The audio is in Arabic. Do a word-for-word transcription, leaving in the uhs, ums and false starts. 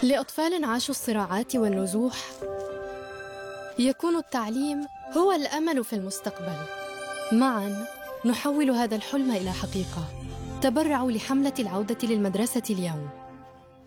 لأطفال عاشوا الصراعات والنزوح يكون التعليم هو الأمل في المستقبل. معاً نحول هذا الحلم إلى حقيقة. تبرعوا لحملة العودة للمدرسة اليوم.